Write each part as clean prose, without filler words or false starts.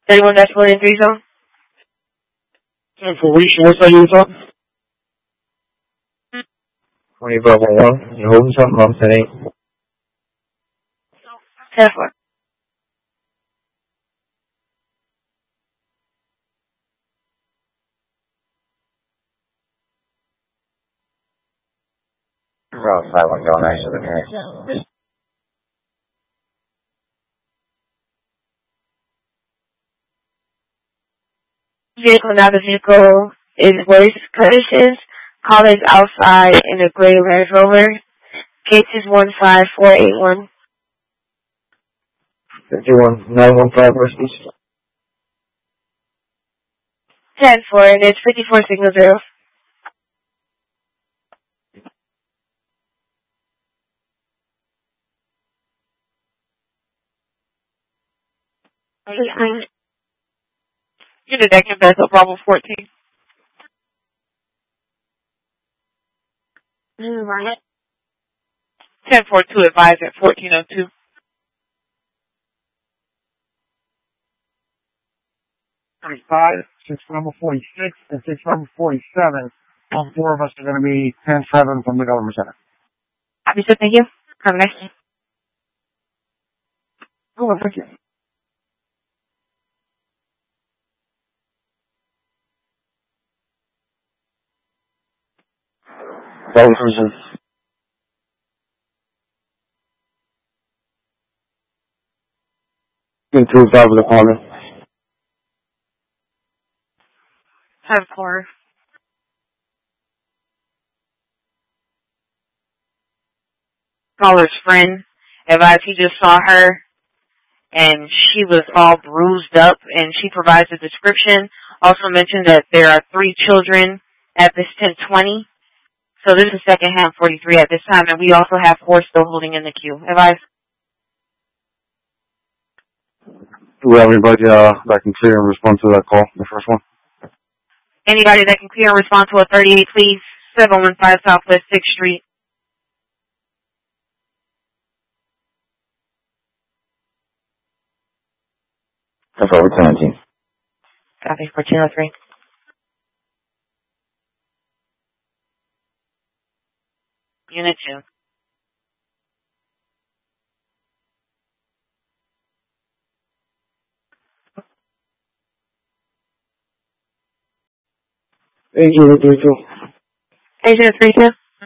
31-43 zone. And for reaching, what's that unit up? 20 Bravo 1. You're holding something on 10-8. 10-4. Bravo 5-1 going nice to the parent. Vehicle, now the vehicle is worse conditions. Call is outside in a gray Range Rover. Case is 15481. 51-915 West 10-4, and it's 54 signal 0. Unit deck and Bethel, Bravo 14. 10-4-2 advise at 1402. 45, 6 number 46, and 6 number 47. All four of us are going to be 10-7 from the government center. Happy to, thank you. Have a nice day. Oh, thank you. Bravo Cruiser. Improved out of the corner. 10-4. Caller's friend advised he just saw her and she was all bruised up, and she provides a description. Also mentioned that there are 3 children at this 1020. So this is second hand 43 at this time, and we also have 4 still holding in the queue. Advise. Do we have anybody that can clear and respond to that call, the first one? Anybody that can clear and respond to a 38, please. 715 Southwest 6th Street. That's over 17. Copy, 1403. Unit 2. Agent 32. Agent 32.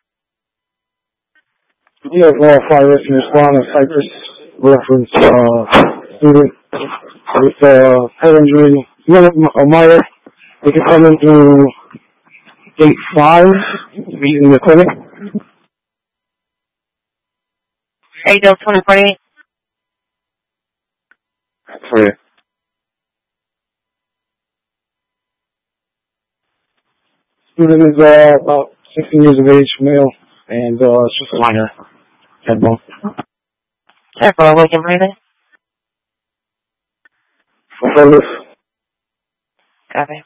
You have law 5 rescue respond on Cypress reference student with head injury. You have a minor. They can come into 8-5, be in the clinic. ADL 2048. For you. Student is about 16 years of age, male, and it's just a minor head bone. 10-4, waking breathing. Affirmative. Copy.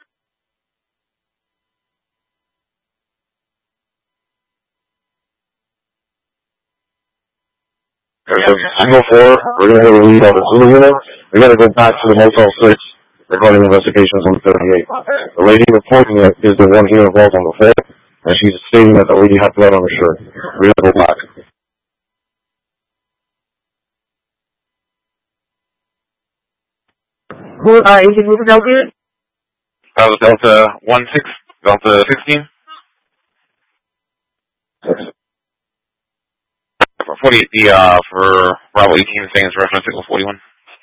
Single 4, we're going to have a lead on the Zulu unit. We got to go back to the Motel 6 regarding investigations on the 38. The lady reporting it is the one here involved on the 4th, and she's stating that the lady had blood on her shirt. We got to go back. Agent moving out here? That was Delta 16, Delta 16. 48, for Bravo 18, staying as reference signal 41.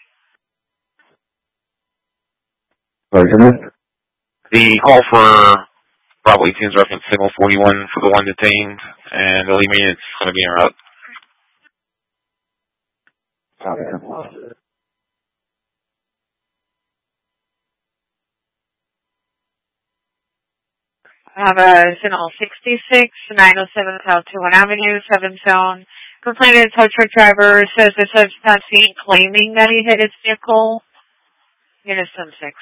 Sorry, come on. The call for Bravo 18's reference signal 41 for the one detained, and the lead maintenance is going to be en route. I have a signal 66, 907 South 21 Avenue, 7 zone. Complainant tow truck driver says the such not seen claiming that he hit his vehicle. Unit 6.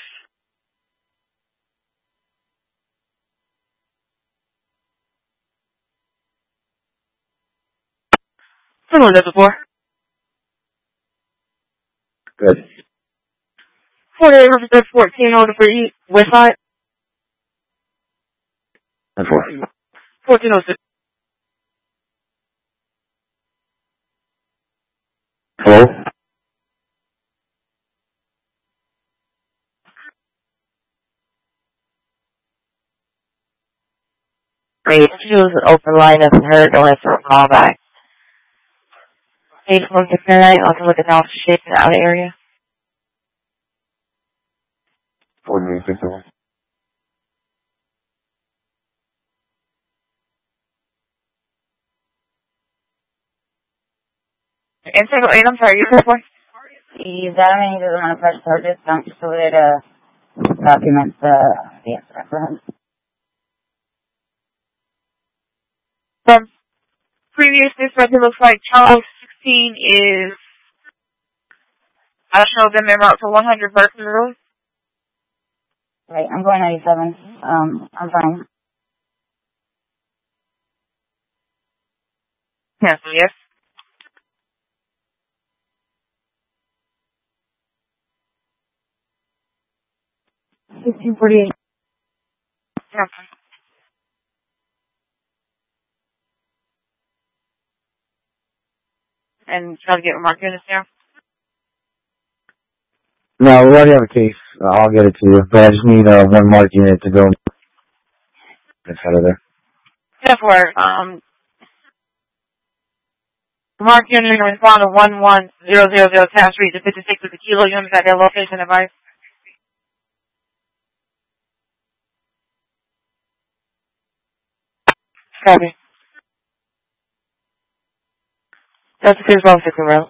Someone level 4. Good. 48 represents 14 on for East, West Side. 10-4. 1406. Hello? Great. She was an open line of her. Don't have to call back. 8-4-6-9. Also looking out for shape in the outer area. 48-61. And single 8, I'm sorry, you said for? That man doesn't want to press charges. Don't just so that documents the incident for him. From previous dispatch, it looks like Charles 16 is, I showed them en route to 100 Berkeley Road. Right, I'm going 97. I'm fine. Cancel, yes. $16.48. Cancel. And try to get remark units there. No, we already have a case. I'll get it to you. But I just need one mark unit to go inside of there. Yeah, for, mark unit and respond to 11000 Task Street to 56 with the kilo units at their location advice. Copy. That's the 616 route.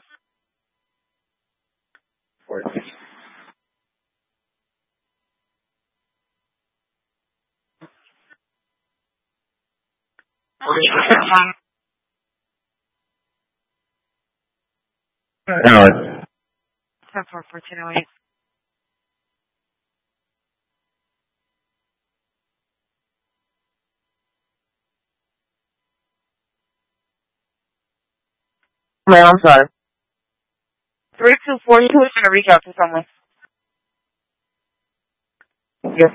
No, 10-4-1408. Man, I'm sorry. 3242 is going to reach out to someone. Yes.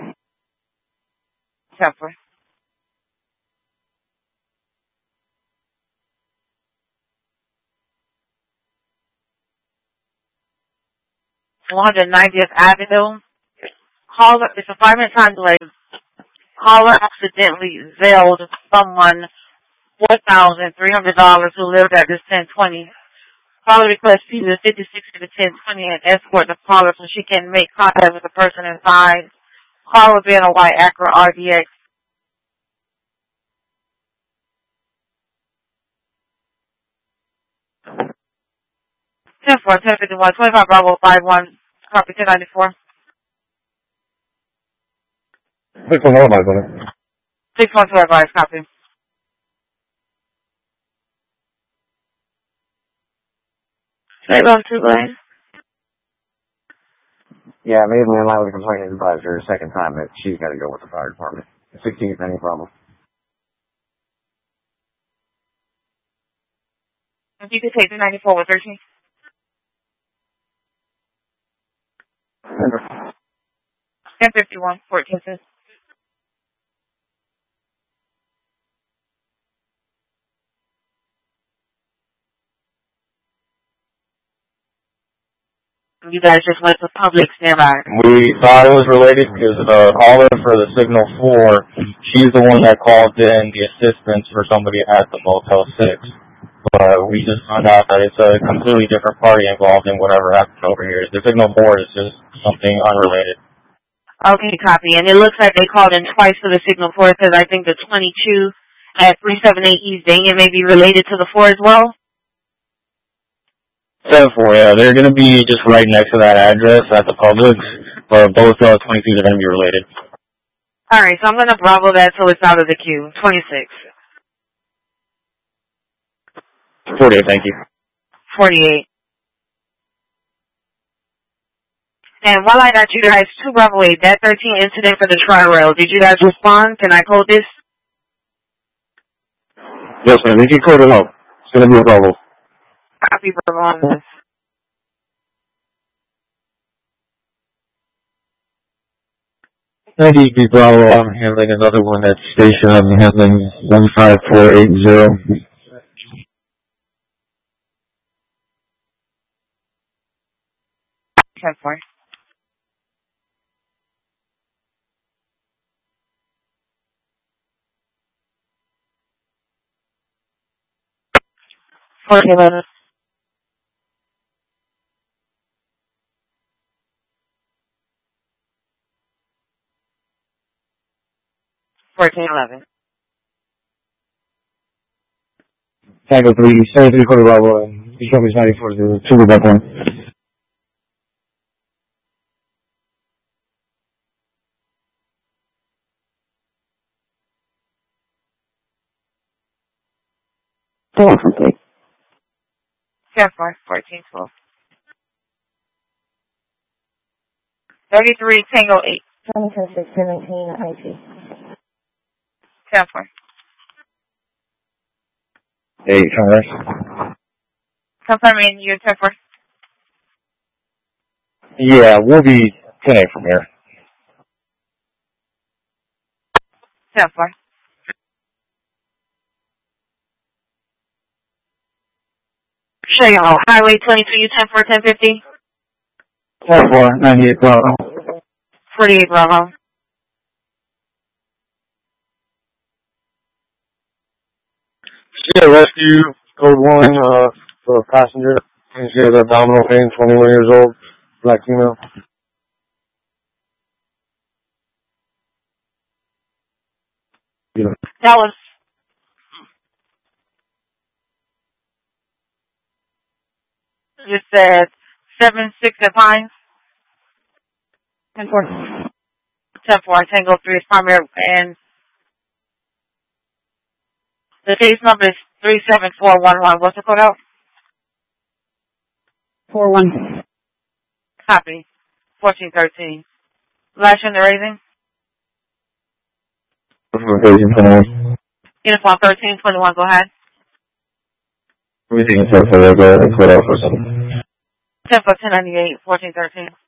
10-4. (190th Avenue). Caller, it's a 5-minute time delay. Caller accidentally veiled someone $4,300 who lived at this 1020. Caller requests people to 56 to the 1020 and escort the caller so she can make contact with the person inside. Caller being a white Acura RDX. Ten four, 1051, 25 Bravo 51, copy 1094. 6-1, what am I going? 612 advice, copy. Straight road 2 lane. Yeah, maybe my line with complaining advised her a second time that she's got to go with the fire department. 16th, any problem? If you could take the 94 with 13. 1051, 14 cents. You guys just went to Publix nearby. We thought it was related because the caller for the Signal 4, she's the one that called in the assistance for somebody at the Motel 6. But we just found out that it's a completely different party involved in whatever happened over here. The Signal 4 is just something unrelated. Okay, copy. And it looks like they called in twice for the Signal 4 because I think the 22 at 378 East Dania may be related to the 4 as well. 7-4, yeah. They're going to be just right next to that address at the Publix, but both 22s are going to be related. All right, so I'm going to Bravo that so it's out of the queue. 26. 48, thank you. 48. And while I got you guys, 2 Bravo 8, that 13 incident for the Tri-Rail, did you guys respond? Can I code this? Yes, ma'am. You can code it out. It's going to be a problem. Copy Bravo on this. 90 Bravo, I'm handling another one at station. I'm handling 15480. 10-4. Fourteen 11. 14-11. Tango 3, 73 for the Bravo, and Bishop is 94 to 2 with that one. Definitely. 10-4. 14-12. 33 Tango 8. 26, 17, IT. 10-4. 8, Congress. Confirming you 10-4. Yeah, we'll be 10-8 from here. 10-4. Show y'all. Highway 22, you 10-4, 1050. 10-4, 98 Bravo. 48 Bravo. She had rescue, code 1, for a passenger. And she has abdominal pain, 21 years old, black female. That was just said 7-6 at Pines. 10-4. 10-4. Tango 3 is primary, and the case number is 37411. What's the code out? 4-1. Copy. 1413. Last in the raising. Uniform 1321. Go ahead. Everything is perfect. I'll go ahead and put out for some. 10-4, 1098. 1413.